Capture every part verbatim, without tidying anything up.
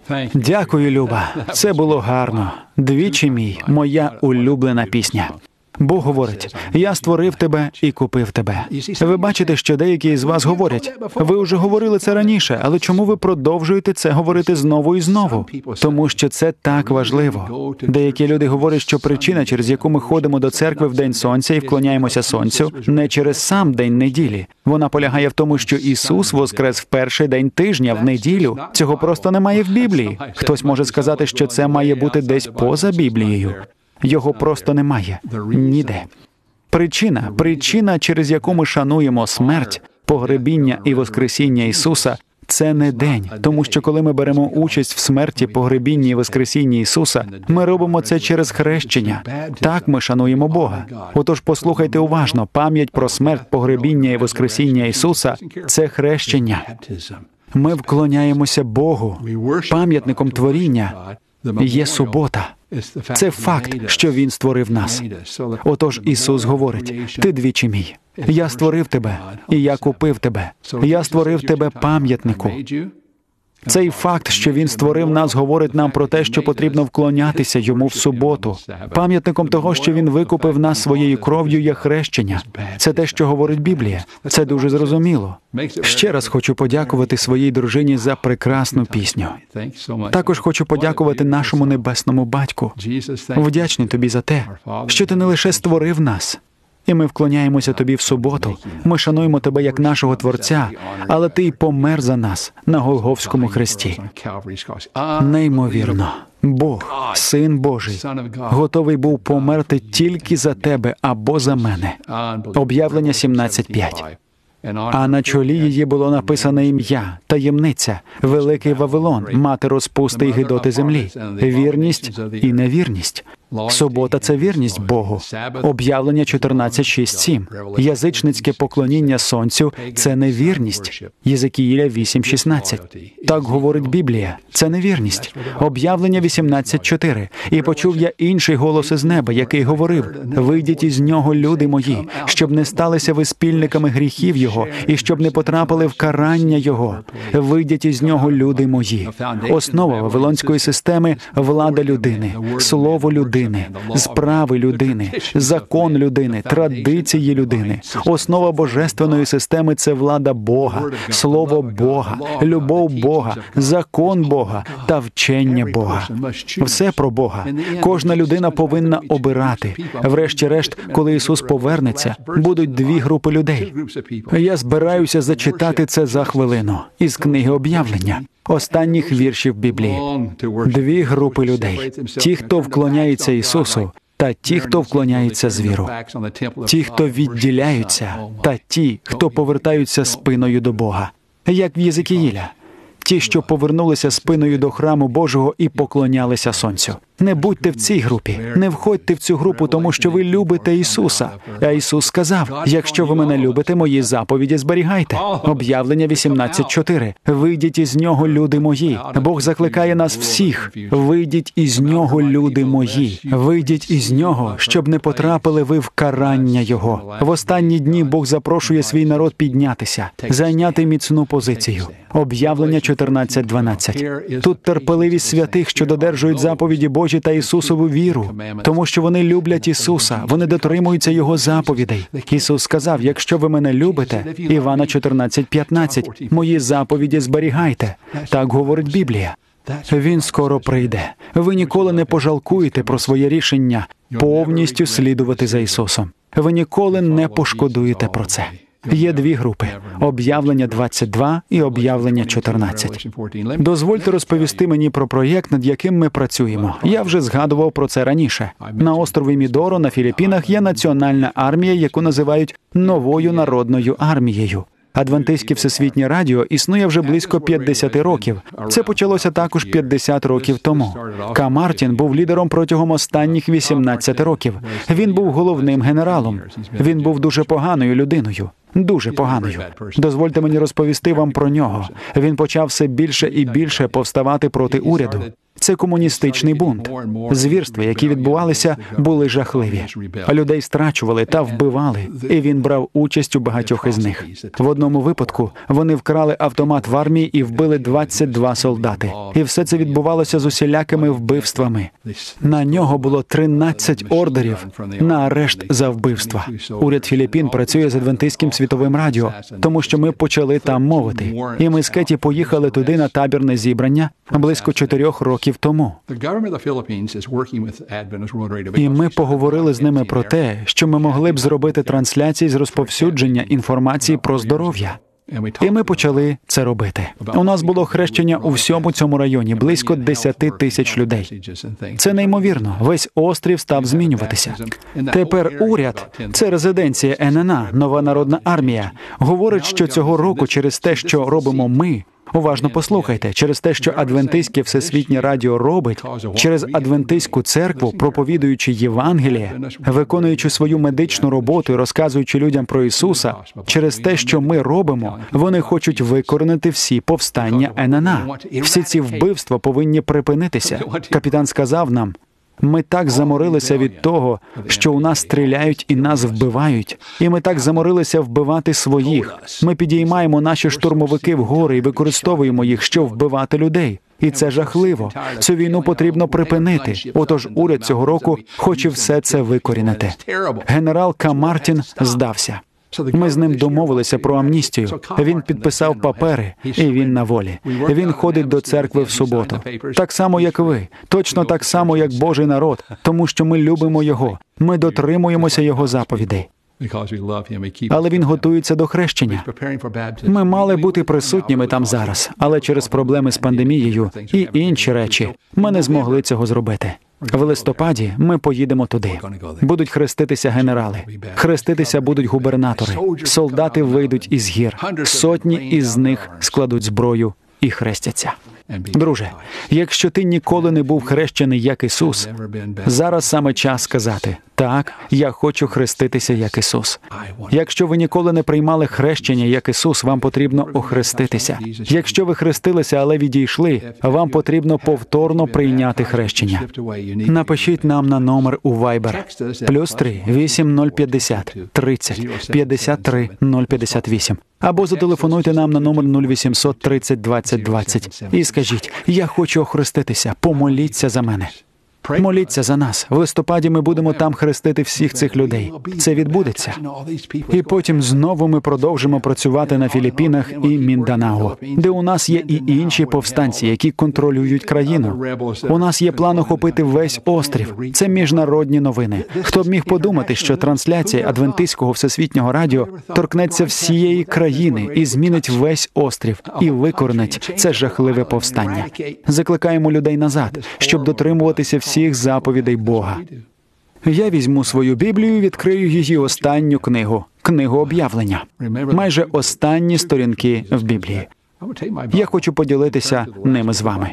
Дякую, Люба. Це було гарно. Двічі мій, моя улюблена пісня. Бог говорить, я створив тебе і купив тебе. Ви бачите, що деякі із вас говорять, ви вже говорили це раніше, але чому ви продовжуєте це говорити знову і знову? Тому що це так важливо. Деякі люди говорять, що причина, через яку ми ходимо до церкви в День Сонця і вклоняємося Сонцю, не через сам день неділі. Вона полягає в тому, що Ісус воскрес в перший день тижня, в неділю. Цього просто немає в Біблії. Хтось може сказати, що це має бути десь поза Біблією. Його просто немає. Ніде. Причина, причина, через яку ми шануємо смерть, погребіння і воскресіння Ісуса, це не день. Тому що коли ми беремо участь в смерті, погребінні і воскресінні Ісуса, ми робимо це через хрещення. Так ми шануємо Бога. Отож, послухайте уважно, пам'ять про смерть, погребіння і воскресіння Ісуса – це хрещення. Ми вклоняємося Богу. Пам'ятником творіння є субота. Це факт, що Він створив нас. Отож, Ісус говорить, ти двічі мій. Я створив тебе, і я купив тебе. Я створив тебе пам'ятнику. Цей факт, що Він створив нас, говорить нам про те, що потрібно вклонятися Йому в суботу. Пам'ятником того, що Він викупив нас своєю кров'ю, є хрещення. Це те, що говорить Біблія. Це дуже зрозуміло. Ще раз хочу подякувати своїй дружині за прекрасну пісню. Також хочу подякувати нашому Небесному Батьку. Вдячний Тобі за те, що Ти не лише створив нас, і ми вклоняємося Тобі в суботу. Ми шануємо Тебе як нашого Творця, але Ти й помер за нас на Голгофському хресті. Неймовірно. Бог, Син Божий, готовий був померти тільки за тебе або за мене. Об'явлення сімнадцять п'ять. А на чолі її було написане ім'я, таємниця, Великий Вавилон, мати розпусти й гидоти землі, вірність і невірність. Субота – це вірність Богу. Об'явлення чотирнадцять шість сім. Язичницьке поклоніння Сонцю – це невірність. Єзекіїля вісім шістнадцять. Так говорить Біблія. Це невірність. Об'явлення вісімнадцять чотири. І почув я інший голос із неба, який говорив, «Вийдіть із нього, люди мої, щоб не сталися ви спільниками гріхів його, і щоб не потрапили в карання його. Вийдіть із нього, люди мої». Основа вавилонської системи – влада людини, слово людини, справи людини, закон людини, традиції людини. Основа божественної системи – це влада Бога, слово Бога, любов Бога, закон Бога та вчення Бога. Все про Бога. Кожна людина повинна обирати. Врешті-решт, коли Ісус повернеться, будуть дві групи людей. Я збираюся зачитати це за хвилину із книги Об'явлення, останніх віршів Біблії. Дві групи людей. Ті, хто вклоняється Ісусу, та ті, хто вклоняється звіру. Ті, хто відділяються, та ті, хто повертаються спиною до Бога. Як в Єзекіїля. Ті, що повернулися спиною до храму Божого і поклонялися Сонцю. Не будьте в цій групі, не входьте в цю групу, тому що ви любите Ісуса. А Ісус сказав, якщо ви мене любите, мої заповіді зберігайте. Об'явлення вісімнадцять чотири. Вийдіть із нього, люди мої. Бог закликає нас всіх. Вийдіть із нього, люди мої. Вийдіть із нього, щоб не потрапили ви в карання його. В останні дні Бог запрошує свій народ піднятися, зайняти міцну позицію. Об'явлення чотирнадцять дванадцять. Тут терпеливість святих, що додержують заповіді Божі та Ісусову віру, тому що вони люблять Ісуса, вони дотримуються Його заповідей. Ісус сказав, якщо ви мене любите, Івана чотирнадцять п'ятнадцять, мої заповіді зберігайте. Так говорить Біблія. Він скоро прийде. Ви ніколи не пожалкуєте про своє рішення повністю слідувати за Ісусом. Ви ніколи не пошкодуєте про це. Є дві групи – Об'явлення двадцять два і Об'явлення чотирнадцять. Дозвольте розповісти мені про проєкт, над яким ми працюємо. Я вже згадував про це раніше. На острові Мідоро на Філіппінах є національна армія, яку називають «Новою народною армією». Адвентистське всесвітнє радіо існує вже близько п'ятдесят років. Це почалося також п'ятдесят років тому. Ка Мартін був лідером протягом останніх вісімнадцяти років. Він був головним генералом. Він був дуже поганою людиною. Дуже поганою. Дозвольте мені розповісти вам про нього. Він почав все більше і більше повставати проти уряду. Це комуністичний бунт. Звірства, які відбувалися, були жахливі. Людей страчували та вбивали, і він брав участь у багатьох із них. В одному випадку вони вкрали автомат в армії і вбили двадцять два солдати. І все це відбувалося з усілякими вбивствами. На нього було тринадцять ордерів на арешт за вбивства. Уряд Філіппін працює з Адвентистським світовим радіо, тому що ми почали там мовити. І ми з Кеті поїхали туди на табірне зібрання близько чотирьох років тому. І ми поговорили з ними про те, що ми могли б зробити трансляції з розповсюдження інформації про здоров'я. І ми почали це робити. У нас було хрещення у всьому цьому районі, близько десяти тисяч людей. Це неймовірно. Весь острів став змінюватися. Тепер уряд, це резиденція ен ен а, Нова народна армія, говорить, що цього року через те, що робимо ми, уважно послухайте, через те, що Адвентистське всесвітнє радіо робить, через Адвентистську церкву, проповідуючи Євангеліє, виконуючи свою медичну роботу і розказуючи людям про Ісуса, через те, що ми робимо, вони хочуть викоренити всі повстання ен ен а. Всі ці вбивства повинні припинитися. Капітан сказав нам, ми так заморилися від того, що у нас стріляють і нас вбивають. І ми так заморилися вбивати своїх. Ми підіймаємо наші штурмовики вгори і використовуємо їх, щоб вбивати людей. І це жахливо. Цю війну потрібно припинити. Отож, уряд цього року хоче все це викорінити. Генерал К. Мартін здався. Ми з ним домовилися про амністію. Він підписав папери, і він на волі. Він ходить до церкви в суботу. Так само, як ви. Точно так само, як Божий народ. Тому що ми любимо Його. Ми дотримуємося Його заповідей. Але він готується до хрещення. Ми мали бути присутніми там зараз, але через проблеми з пандемією і інші речі ми не змогли цього зробити. В листопаді ми поїдемо туди. Будуть хреститися генерали. Хреститися будуть губернатори. Солдати вийдуть із гір. Сотні із них складуть зброю і хрестяться. Друже, якщо ти ніколи не був хрещений, як Ісус, зараз саме час сказати, так, я хочу хреститися, як Ісус. Якщо ви ніколи не приймали хрещення, як Ісус, вам потрібно охреститися. Якщо ви хрестилися, але відійшли, вам потрібно повторно прийняти хрещення. Напишіть нам на номер у Viber плюс три вісім нуль п'ятдесят тридцять п'ятдесят три нуль п'ятдесят вісім. Або зателефонуйте нам на номер нуль вісімсот тридцять двадцять двадцять і скажіть, я хочу охреститися, помоліться за мене. Моліться за нас. В листопаді ми будемо там хрестити всіх цих людей. Це відбудеться. І потім знову ми продовжимо працювати на Філіппінах і Мінданао, де у нас є і інші повстанці, які контролюють країну. У нас є план охопити весь острів. Це міжнародні новини. Хто б міг подумати, що трансляція Адвентистського всесвітнього радіо торкнеться всієї країни і змінить весь острів і викоренить це жахливе повстання. Закликаємо людей назад, щоб дотримуватися всіх всіх заповідей Бога. Я візьму свою Біблію і відкрию її останню книгу, книгу об'явлення. Майже останні сторінки в Біблії. Я хочу поділитися ними з вами.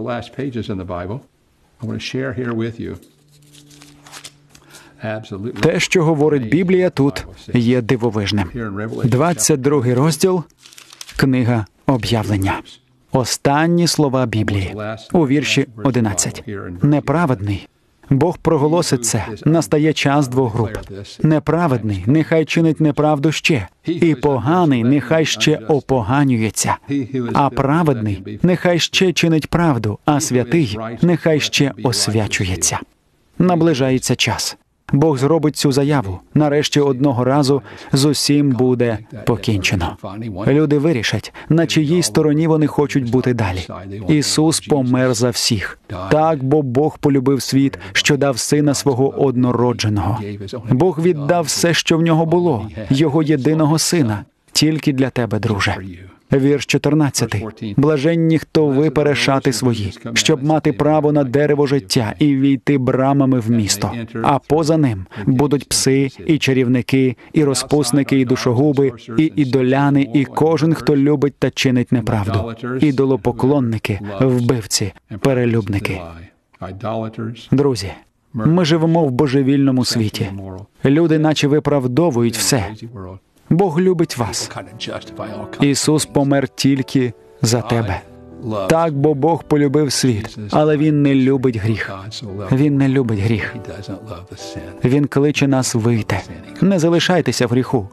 Те, що говорить Біблія тут, є дивовижним. двадцять другий розділ, книга об'явлення. Останні слова Біблії у вірші одинадцять. Неправедний. Бог проголосить це. Настає час двох груп. Неправедний, нехай чинить неправду ще. І поганий, нехай ще опоганюється. А праведний, нехай ще чинить правду. А святий, нехай ще освячується. Наближається час. Бог зробить цю заяву. Нарешті одного разу з усім буде покінчено. Люди вирішать, на чиїй стороні вони хочуть бути далі. Ісус помер за всіх. Так, бо Бог полюбив світ, що дав Сина Свого однородженого. Бог віддав все, що в нього було, Його єдиного Сина, тільки для тебе, друже. Вірш чотирнадцятий. «Блаженні, хто випере шати свої, щоб мати право на дерево життя і війти брамами в місто. А поза ним будуть пси, і чарівники, і розпусники, і душогуби, і ідоляни, і кожен, хто любить та чинить неправду. Ідолопоклонники, вбивці, перелюбники». Друзі, ми живемо в божевільному світі. Люди наче виправдовують все. Бог любить вас. Ісус помер тільки за тебе. Так, бо Бог полюбив світ, але Він не любить гріх. Він не любить гріх. Він кличе нас вийти. Не залишайтеся в гріху.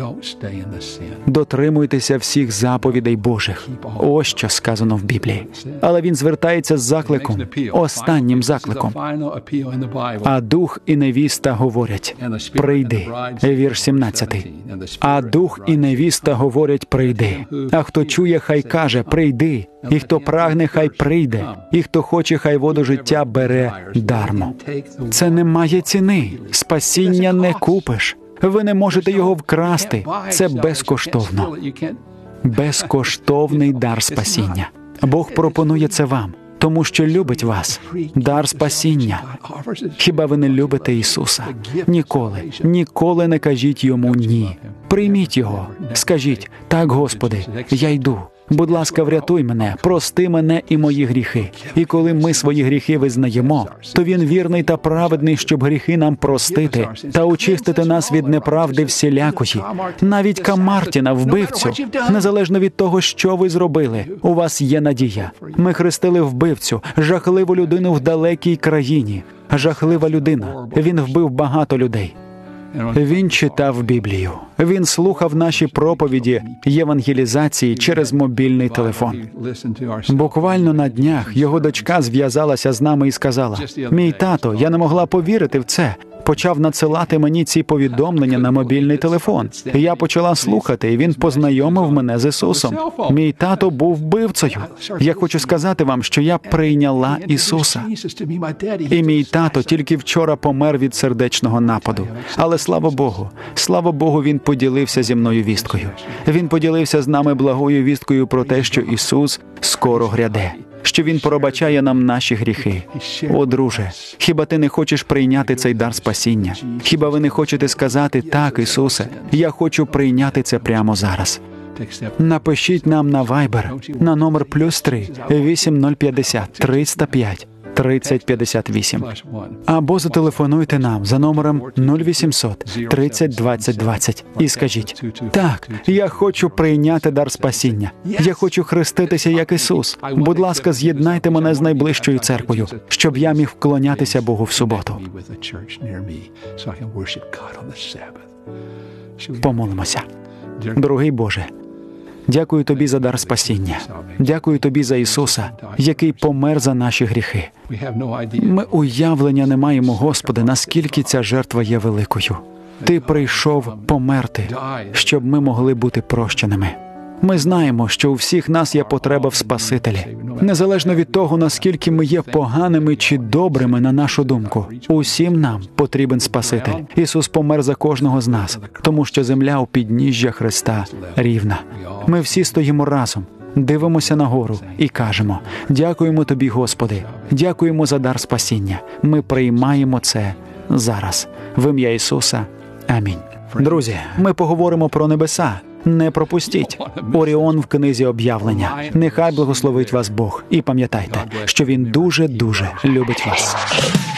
Дотримуйтеся всіх заповідей Божих. Ось що сказано в Біблії. Але він звертається з закликом, останнім закликом. А дух і невіста говорять: прийди. Вірш сімнадцятий. А дух і невіста говорять: прийди. А хто чує, хай каже: прийди. І хто прагне, хай прийде. І хто хоче, хай воду життя бере дармо. Це не має ціни. Спасіння не купиш. Ви не можете його вкрасти. Це безкоштовно. Безкоштовний дар спасіння. Бог пропонує це вам, тому що любить вас. Дар спасіння. Хіба ви не любите Ісуса? Ніколи, ніколи не кажіть Йому «ні». Прийміть Його. Скажіть: так, Господи, я йду. Будь ласка, врятуй мене, прости мене і мої гріхи. І коли ми свої гріхи визнаємо, то Він вірний та праведний, щоб гріхи нам простити та очистити нас від неправди всілякої. Навіть Камартіна, вбивцю, незалежно від того, що ви зробили, у вас є надія. Ми хрестили вбивцю, жахливу людину в далекій країні. Жахлива людина. Він вбив багато людей. Він читав Біблію. Він слухав наші проповіді євангелізації через мобільний телефон. Буквально на днях його дочка зв'язалася з нами і сказала: «Мій тато, я не могла повірити в це. Почав надсилати мені ці повідомлення на мобільний телефон. Я почала слухати, і він познайомив мене з Ісусом. Мій тато був вбивцею. Я хочу сказати вам, що я прийняла Ісуса. І мій тато тільки вчора помер від сердечного нападу. Але слава Богу, слава Богу, він поділився зі мною вісткою. Він поділився з нами благою вісткою про те, що Ісус скоро гряде, що Він пробачає нам наші гріхи. О, друже, хіба ти не хочеш прийняти цей дар спасіння? Хіба ви не хочете сказати: так, Ісусе, я хочу прийняти це прямо зараз? Напишіть нам на Viber на номер плюс три вісім нуль п'ятдесят триста п'ять тридцять п'ятдесят вісім. Або зателефонуйте нам за номером нуль вісімсот тридцять двадцять двадцять і скажіть: так, я хочу прийняти дар спасіння. Я хочу хреститися, як Ісус. Будь ласка, з'єднайте мене з найближчою церквою, щоб я міг вклонятися Богу в суботу. Помолимося. Дорогий Боже, дякую Тобі за дар спасіння. Дякую Тобі за Ісуса, який помер за наші гріхи. Ми уявлення не маємо, Господи, наскільки ця жертва є великою. Ти прийшов померти, щоб ми могли бути прощеними. Ми знаємо, що у всіх нас є потреба в Спасителі. Незалежно від того, наскільки ми є поганими чи добрими на нашу думку, усім нам потрібен Спаситель. Ісус помер за кожного з нас, тому що земля у підніжжя Христа рівна. Ми всі стоїмо разом, дивимося нагору і кажемо: дякуємо Тобі, Господи, дякуємо за дар спасіння. Ми приймаємо це зараз. В ім'я Ісуса. Амінь. Друзі, ми поговоримо про небеса. Не пропустіть. Оріон в книзі Об'явлення. Нехай благословить вас Бог. І пам'ятайте, що Він дуже-дуже любить вас.